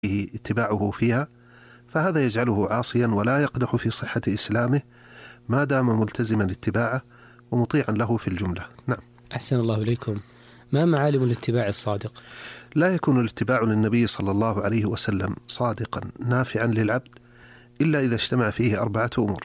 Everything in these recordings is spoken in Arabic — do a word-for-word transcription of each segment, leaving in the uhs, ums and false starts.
اتباعه فيها، فهذا يجعله عاصيا ولا يقدح في صحة إسلامه ما دام ملتزما اتباعه ومطيعا له في الجملة. نعم. أحسن الله إليكم. ما معالم الاتباع الصادق؟ لا يكون الاتباع للنبي صلى الله عليه وسلم صادقا نافعا للعبد إلا إذا اجتمع فيه أربعة أمور: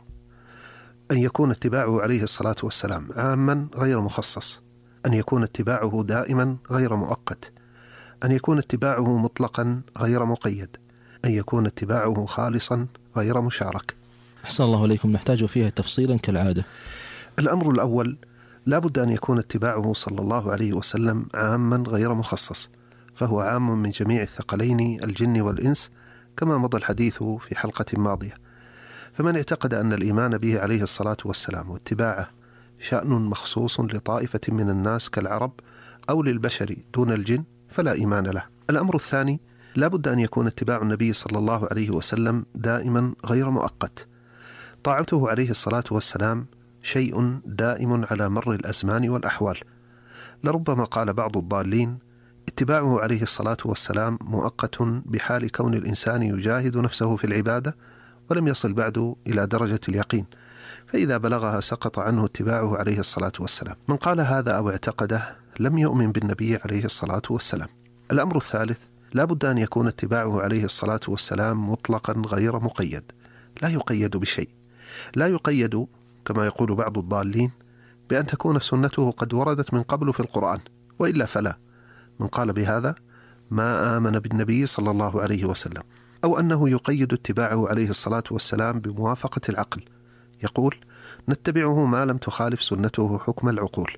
أن يكون اتباعه عليه الصلاة والسلام عاما غير مخصص، أن يكون اتباعه دائما غير مؤقت، أن يكون اتباعه مطلقا غير مقيد، أن يكون اتباعه خالصا غير مشارك. أحسن الله إليكم. نحتاج فيها تفصيلا كالعادة. الأمر الأول: لا بد أن يكون اتباعه صلى الله عليه وسلم عاما غير مخصص، فهو عام من جميع الثقلين الجن والإنس كما مضى الحديث في حلقة ماضية. فمن اعتقد أن الإيمان به عليه الصلاة والسلام واتباعه شأن مخصوص لطائفة من الناس كالعرب أو للبشر دون الجن فلا إيمان له. الأمر الثاني: لا بد أن يكون اتباع النبي صلى الله عليه وسلم دائما غير مؤقت. طاعته عليه الصلاة والسلام شيء دائم على مر الأزمان والأحوال. لربما قال بعض الضالين: اتباعه عليه الصلاة والسلام مؤقت بحال كون الإنسان يجاهد نفسه في العبادة ولم يصل بعد إلى درجة اليقين، فإذا بلغها سقط عنه اتباعه عليه الصلاة والسلام. من قال هذا أو اعتقده لم يؤمن بالنبي عليه الصلاة والسلام. الأمر الثالث: لا بد أن يكون اتباعه عليه الصلاة والسلام مطلقا غير مقيد، لا يقيد بشيء، لا يقيد كما يقول بعض الضالين بأن تكون سنته قد وردت من قبل في القرآن، وإلا فلا. من قال بهذا ما آمن بالنبي صلى الله عليه وسلم. أو أنه يقيد اتباعه عليه الصلاة والسلام بموافقة العقل، يقول: نتبعه ما لم تخالف سنته حكم العقول.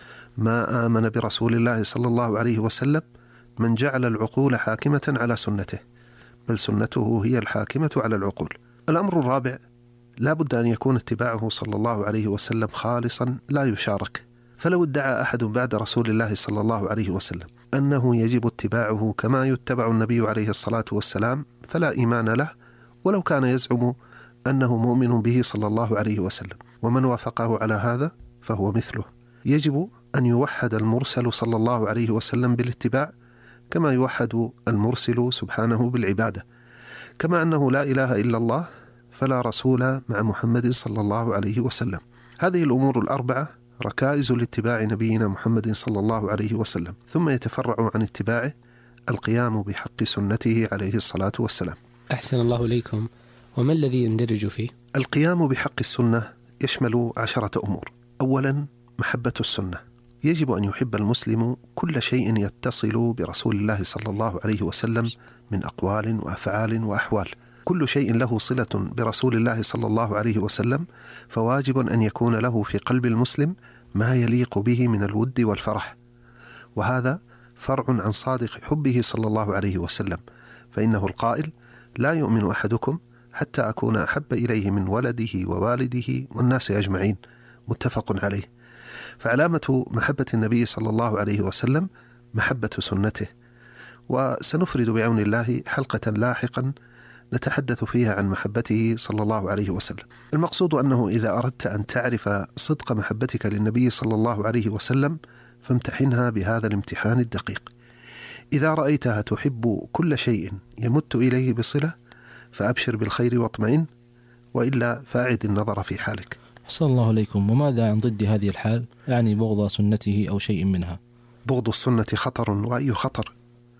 ما آمن برسول الله صلى الله عليه وسلم من جعل العقول حاكمة على سنته، بل سنته هي الحاكمة على العقول. الأمر الرابع: لا بد أن يكون اتباعه صلى الله عليه وسلم خالصا لا يشارك. فلو ادعى أحد بعد رسول الله صلى الله عليه وسلم أنه يجب اتباعه كما يتبع النبي عليه الصلاة والسلام فلا إيمان له، ولو كان يزعم أنه مؤمن به صلى الله عليه وسلم. ومن وافقه على هذا فهو مثله. يجب أن يوحد المرسل صلى الله عليه وسلم بالاتباع كما يوحد المرسل سبحانه بالعبادة، كما أنه لا إله إلا الله فلا رسول مع محمد صلى الله عليه وسلم. هذه الأمور الأربعة ركائز لاتباع نبينا محمد صلى الله عليه وسلم. ثم يتفرع عن اتباعه القيام بحق سنته عليه الصلاة والسلام. أحسن الله إليكم. وما الذي يندرج فيه؟ القيام بحق السنة يشمل عشرة أمور. أولا: محبة السنة. يجب أن يحب المسلم كل شيء يتصل برسول الله صلى الله عليه وسلم من أقوال وأفعال وأحوال. كل شيء له صلة برسول الله صلى الله عليه وسلم فواجب أن يكون له في قلب المسلم ما يليق به من الود والفرح، وهذا فرع عن صادق حبه صلى الله عليه وسلم، فإنه القائل: لا يؤمن أحدكم حتى أكون أحب إليه من ولده ووالده والناس أجمعين، متفق عليه. فعلامة محبة النبي صلى الله عليه وسلم محبة سنته. وسنفرد بعون الله حلقة لاحقا نتحدث فيها عن محبته صلى الله عليه وسلم. المقصود أنه إذا أردت أن تعرف صدق محبتك للنبي صلى الله عليه وسلم فامتحنها بهذا الامتحان الدقيق. إذا رأيتها تحب كل شيء يمت إليه بصلة فأبشر بالخير واطمئن، وإلا فاعد النظر في حالك. أحسن الله عليكم. وماذا عن ضد هذه الحال، يعني بغض سنته أو شيء منها؟ بغض السنة خطر، وأي خطر.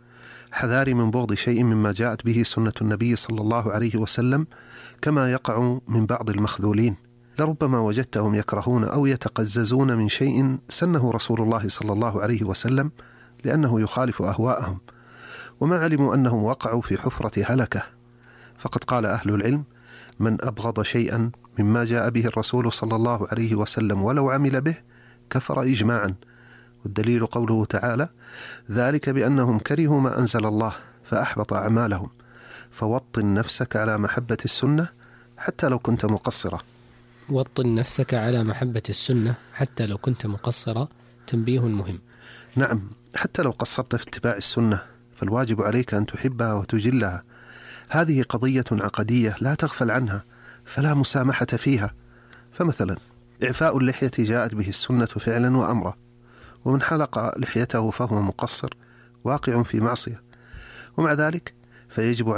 حذاري من بغض شيء مما جاءت به سنة النبي صلى الله عليه وسلم كما يقع من بعض المخذولين. لربما وجدتهم يكرهون أو يتقززون من شيء سنه رسول الله صلى الله عليه وسلم لأنه يخالف أهواءهم، وما علموا أنهم وقعوا في حفرة هلكة. فقد قال أهل العلم: من أبغض شيئا مما جاء به الرسول صلى الله عليه وسلم ولو عمل به كفر إجماعا. والدليل قوله تعالى: ذلك بأنهم كرهوا ما أنزل الله فأحبط أعمالهم. فوطن نفسك على محبة السنة حتى لو كنت مقصرة. وطن نفسك على محبة السنة حتى لو كنت مقصرة. تنبيه مهم. نعم، حتى لو قصرت في اتباع السنة فالواجب عليك أن تحبها وتجلها. هذه قضية عقدية لا تغفل عنها، فلا مسامحة فيها. فمثلا إعفاء اللحية جاءت به السنة فعلا وأمرا، ومن حلق لحيته فهو مقصر واقع في معصية، ومع ذلك فيجب